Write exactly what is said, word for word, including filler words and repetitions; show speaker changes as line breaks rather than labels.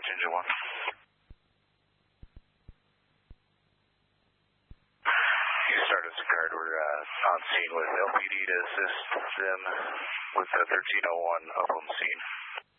Dispatch engine one. You started Sicard. We're uh, on scene with L P D to assist them with the thirteen oh one Upland scene.